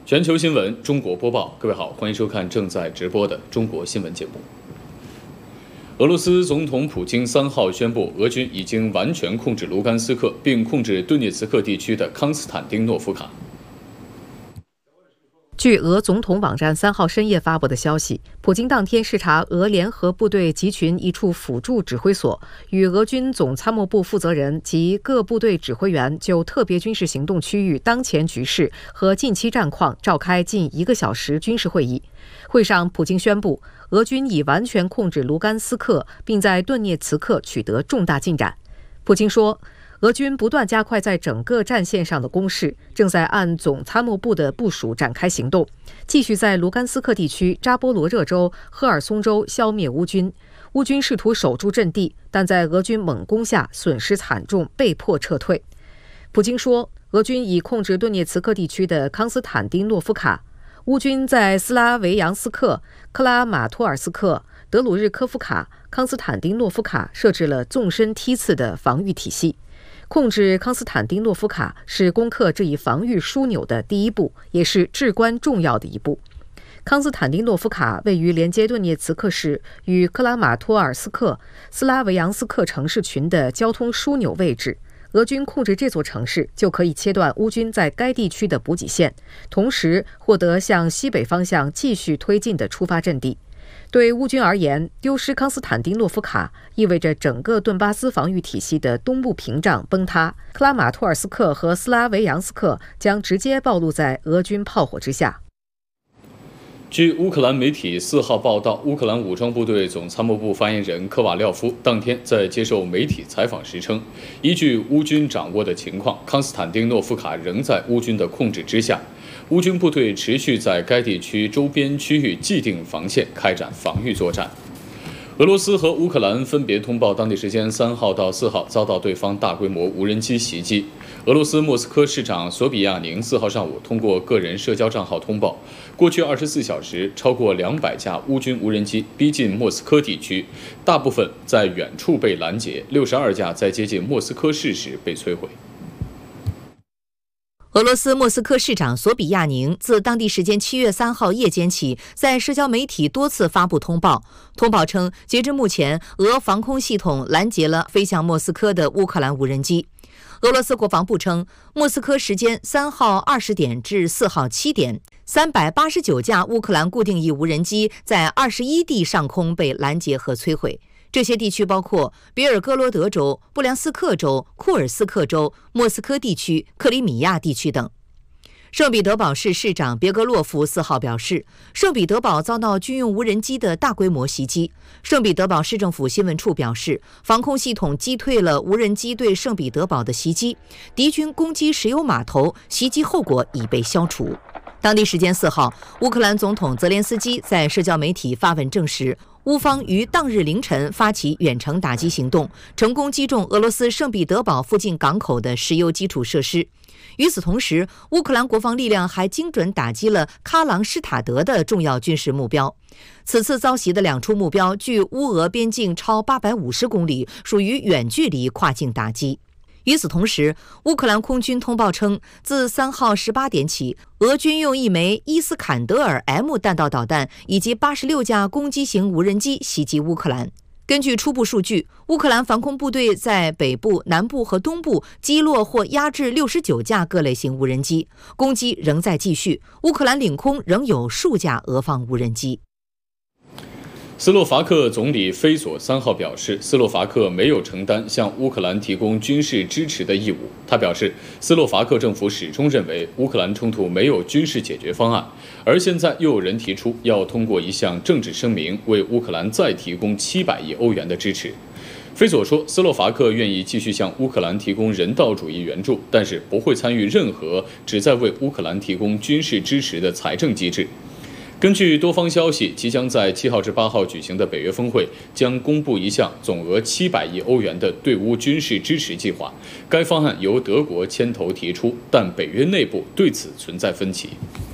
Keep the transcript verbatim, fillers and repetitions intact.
全球新闻，中国播报。各位好，欢迎收看正在直播的中国新闻节目。俄罗斯总统普京三号宣布，俄军已经完全控制卢甘斯克，并控制顿涅茨克地区的康斯坦丁诺夫卡。 据俄总统网站三号深夜发布的消息，普京当天视察俄联合部队集群一处辅助指挥所，与俄军总参谋部负责人及各部队指挥员就特别军事行动区域当前局势和近期战况召开近一个小时军事会议。会上，普京宣布，俄军已完全控制卢甘斯克，并在顿涅茨克取得重大进展。普京说，俄军不断加快在整个战线上的攻势，正在按总参谋部的部署展开行动，继续在卢甘斯克地区扎波罗热州、赫尔松州消灭乌军。乌军试图守住阵地，但在俄军猛攻下损失惨重，被迫撤退。普京说，俄军已控制顿涅茨克地区的康斯坦丁诺夫卡，乌军在斯拉维扬斯克、克拉马托尔斯克、德鲁日科夫卡、康斯坦丁诺夫卡设置了纵深梯次的防御体系。控制康斯坦丁诺夫卡是攻克这一防御枢纽的第一步，也是至关重要的一步。康斯坦丁诺夫卡位于连接顿涅茨克市与克拉马托尔斯克、斯拉维扬斯克城市群的交通枢纽位置。俄军控制这座城市，就可以切断乌军在该地区的补给线，同时获得向西北方向继续推进的出发阵地。对乌军而言，丢失康斯坦丁诺夫卡意味着整个顿巴斯防御体系的东部屏障崩塌，克拉马托尔斯克和斯拉维扬斯克将直接暴露在俄军炮火之下。 据乌克兰媒体四号报道，乌克兰武装部队总参谋部发言人科瓦廖夫当天在接受媒体采访时称，依据乌军掌握的情况，康斯坦丁诺夫卡仍在乌军的控制之下。乌军部队持续在该地区周边区域既定防线开展防御作战。俄罗斯和乌克兰分别通报，当地时间三号到四号遭到对方大规模无人机袭击。俄罗斯莫斯科市长索比亚宁四号上午通过个人社交账号通报，过去二十四小时，超过两百架乌军无人机逼近莫斯科地区，大部分在远处被拦截，六十二架在接近莫斯科市时被摧毁。 俄罗斯莫斯科市长索比亚宁自当地时间七月三号夜间起，在社交媒体多次发布通报。通报称，截至目前，俄防空系统拦截了飞向莫斯科的乌克兰无人机。俄罗斯国防部称，莫斯科时间三号二十点至四号七点，三百八十九架乌克兰固定翼无人机在二十一地上空被拦截和摧毁。这些地区包括别尔哥罗德州、布良斯克州、库尔斯克州、莫斯科地区、克里米亚地区等。圣彼得堡市市长别格洛夫四号表示，圣彼得堡遭到军用无人机的大规模袭击。圣彼得堡市政府新闻处表示，防空系统击退了无人机对圣彼得堡的袭击，敌军攻击石油码头，袭击后果已被消除。当地时间四号，乌克兰总统泽连斯基在社交媒体发文证实，乌方于当日凌晨发起远程打击行动，成功击中俄罗斯圣彼得堡附近港口的石油基础设施。与此同时，乌克兰国防力量还精准打击了喀朗施塔德的重要军事目标。此次遭袭的两处目标距乌俄边境超八百五十公里，属于远距离跨境打击。与此同时，乌克兰空军通报称，自三号十八点起，俄军用一枚伊斯坎德尔 M 弹道导弹以及八十六架攻击型无人机袭击乌克兰。根据初步数据，乌克兰防空部队在北部、南部和东部击落或压制六十九架各类型无人机，攻击仍在继续。乌克兰领空仍有数架俄方无人机。 斯洛伐克总理菲佐三号表示，斯洛伐克没有承担向乌克兰提供军事支持的义务。他表示，斯洛伐克政府始终认为乌克兰冲突没有军事解决方案，而现在又有人提出要通过一项政治声明为乌克兰再提供七百亿欧元的支持。菲佐说，斯洛伐克愿意继续向乌克兰提供人道主义援助，但是不会参与任何旨在为乌克兰提供军事支持的财政机制。根据多方消息，即将在七号至八号举行的北约峰会将公布一项总额七百亿欧元的对乌军事支持计划。该方案由德国牵头提出，但北约内部对此存在分歧。